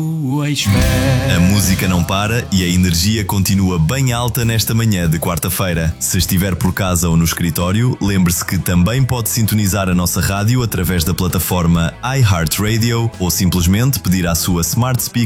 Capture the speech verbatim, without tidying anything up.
A música não para e a energia continua bem alta nesta manhã de quarta-feira. Se estiver por casa ou no escritório, lembre-se que também pode sintonizar a nossa rádio através da plataforma iHeartRadio ou simplesmente pedir à sua Smart Speaker